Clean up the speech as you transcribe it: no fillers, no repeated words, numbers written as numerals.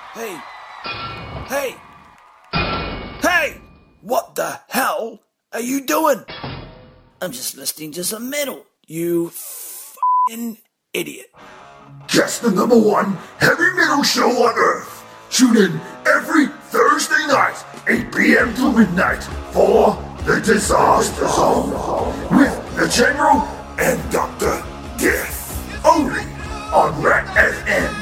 Hey! Hey! Hey! What the hell are you doing? I'm just listening to some metal, you f***ing idiot. Just the number one heavy metal show on Earth. Tune in every Thursday night, 8 p.m. to midnight, for The Disaster Zone with the General and Dr. Death. Only on Rat FM.